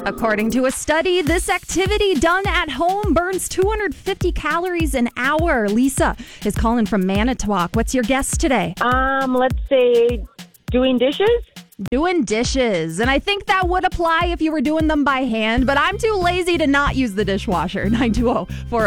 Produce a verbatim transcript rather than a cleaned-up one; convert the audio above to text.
According to a study, this activity done at home burns two hundred fifty calories an hour. Lisa is calling from Manitowoc. What's your guess today? Um, let's say doing dishes. Doing dishes. And I think that would apply if you were doing them by hand, but I'm too lazy to not use the dishwasher. nine two zero four